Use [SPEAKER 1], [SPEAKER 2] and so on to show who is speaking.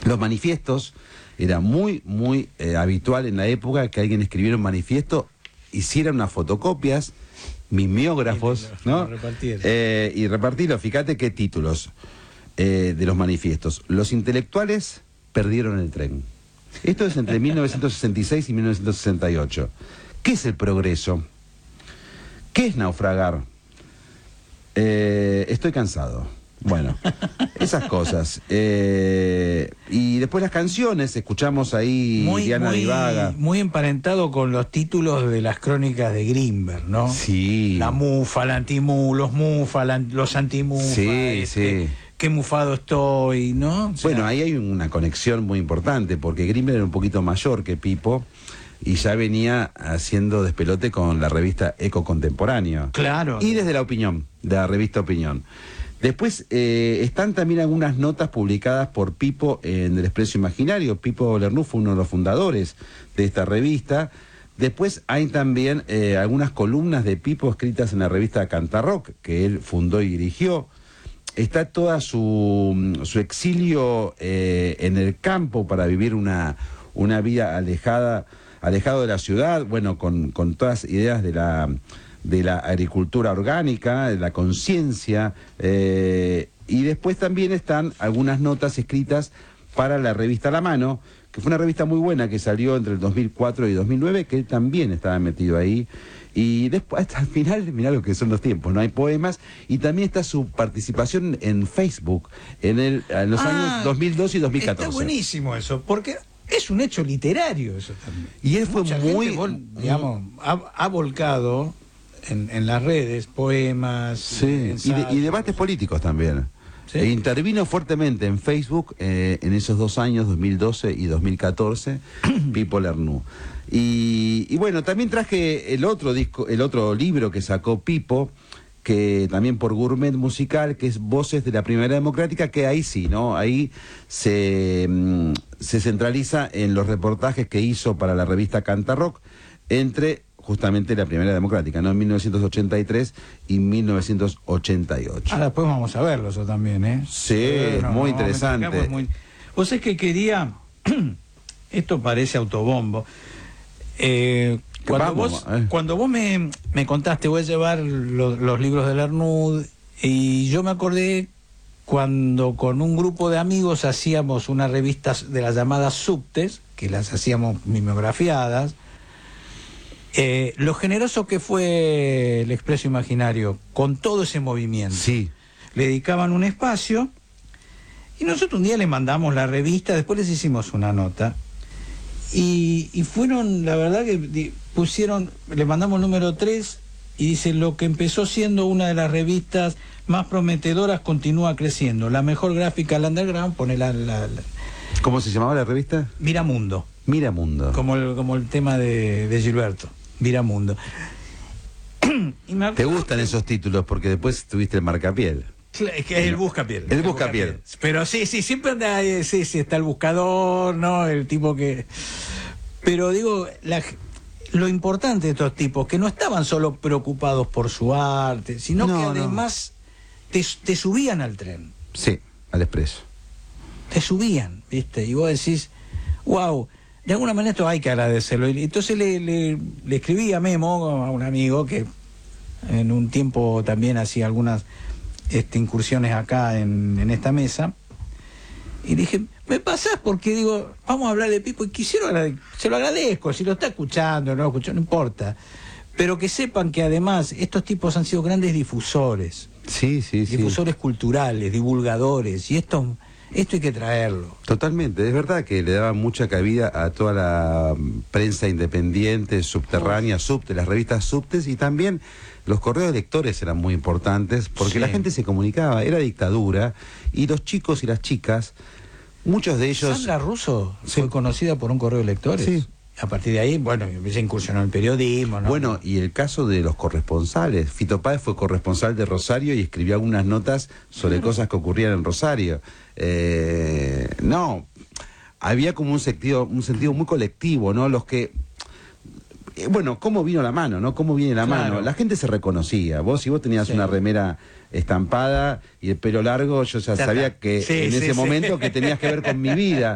[SPEAKER 1] Los manifiestos, era muy habitual en la época que alguien escribiera un manifiesto, hiciera unas fotocopias, mimeógrafos, ¿no? Y repartirlo. Fíjate qué títulos de los manifiestos. Los intelectuales perdieron el tren. Esto es entre 1966 y 1968. ¿Qué es el progreso? ¿Qué es naufragar? Estoy cansado. Bueno, esas cosas. Y después las canciones, escuchamos ahí Diana Divaga.
[SPEAKER 2] Muy emparentado con los títulos de las crónicas de Grimberg, ¿no?
[SPEAKER 1] Sí.
[SPEAKER 2] La mufa, la antimú, los mufa, los antimufa.
[SPEAKER 1] Sí, sí.
[SPEAKER 2] Qué mufado estoy, ¿no? O sea,
[SPEAKER 1] bueno, ahí hay una conexión muy importante, porque Grimberg era un poquito mayor que Pipo y ya venía haciendo despelote con la revista Eco Contemporáneo.
[SPEAKER 2] Claro.
[SPEAKER 1] Y desde La Opinión, de la revista Opinión. Después están también algunas notas publicadas por Pipo en El Expreso Imaginario. Pipo Lernoux fue uno de los fundadores de esta revista. Después hay también algunas columnas de Pipo escritas en la revista Cantarrock, que él fundó y dirigió. Está toda su exilio en el campo para vivir una vida alejado de la ciudad, bueno, con todas las ideas de la agricultura orgánica, de la conciencia, y después también están algunas notas escritas para la revista La Mano, que fue una revista muy buena que salió entre el 2004 y 2009, que él también estaba metido ahí. Y después, hasta el final, mirá lo que son los tiempos, ¿no? Hay poemas, y también está su participación en Facebook en los años 2002 y 2014.
[SPEAKER 2] Está buenísimo eso, porque es un hecho literario eso también.
[SPEAKER 1] Y él fue
[SPEAKER 2] digamos, ha volcado en las redes poemas,
[SPEAKER 1] sí, y debates políticos también.
[SPEAKER 2] ¿Sí?
[SPEAKER 1] Intervino fuertemente en Facebook en esos 2 años, 2012 y 2014, Pipo Lernoux. Y bueno, también traje el otro libro que sacó Pipo, que también por Gourmet Musical, que es Voces de la Primavera Democrática, que ahí sí, ¿no? Ahí se centraliza en los reportajes que hizo para la revista Cantarrock entre justamente la Primavera Democrática, ¿no? En 1983 y 1988.
[SPEAKER 2] Ah, después vamos a verlo eso también, ¿eh?
[SPEAKER 1] Sí, muy interesante.
[SPEAKER 2] Vos es que quería... Esto parece autobombo. Cuando vos me contaste, voy a llevar los libros de Lernoux, y yo me acordé cuando con un grupo de amigos hacíamos unas revistas de las llamadas subtes, que las hacíamos mimeografiadas, lo generoso que fue El Expreso Imaginario con todo ese movimiento.
[SPEAKER 1] Sí.
[SPEAKER 2] Le dedicaban un espacio y nosotros un día les mandamos la revista, después les hicimos una nota y fueron, la verdad que pusieron, le mandamos el número 3 y dice: lo que empezó siendo una de las revistas más prometedoras continúa creciendo, la mejor gráfica al underground, pone
[SPEAKER 1] ¿Cómo se llamaba la revista?
[SPEAKER 2] Miramundo.
[SPEAKER 1] Miramundo.
[SPEAKER 2] Como el tema de Gilberto. Miramundo.
[SPEAKER 1] ¿Te gustan esos títulos? Porque después tuviste el marcapiel.
[SPEAKER 2] Es que es el buscapiel.
[SPEAKER 1] El buscapiel.
[SPEAKER 2] Pero sí, siempre anda, sí, está el buscador, ¿no? El tipo que... Pero digo, lo importante de estos tipos, que no estaban solo preocupados por su arte, sino que además te subían al tren.
[SPEAKER 1] Sí, al expreso.
[SPEAKER 2] Te subían, ¿viste? Y vos decís, wow, de alguna manera esto hay que agradecerlo. Y entonces le escribí a Memo, a un amigo que en un tiempo también hacía algunas incursiones acá en esta mesa, y dije, me pasás porque digo, vamos a hablar de Pipo, y se lo agradezco, si lo está escuchando, no importa, pero que sepan que además estos tipos han sido grandes difusores.
[SPEAKER 1] Sí.
[SPEAKER 2] Difusores culturales, divulgadores, y esto hay que traerlo.
[SPEAKER 1] Totalmente, es verdad que le daba mucha cabida a toda la prensa independiente, subterránea, subte, las revistas subtes, y también los correos de lectores eran muy importantes, porque la gente se comunicaba, era dictadura, y los chicos y las chicas, muchos de ellos...
[SPEAKER 2] Sandra Russo fue conocida por un correo de lectores. Sí. A partir de ahí, bueno, se incursionó en el periodismo, ¿no?
[SPEAKER 1] Bueno, y el caso de los corresponsales. Fito Páez fue corresponsal de Rosario y escribió algunas notas sobre cosas que ocurrían en Rosario. Había como un sentido muy colectivo, ¿no? Los que... Bueno, ¿cómo vino la mano, no? ¿Cómo viene la mano? La gente se reconocía. Si vos tenías una remera estampada y el pelo largo, yo ya sabía que en ese momento que tenías que ver con mi vida.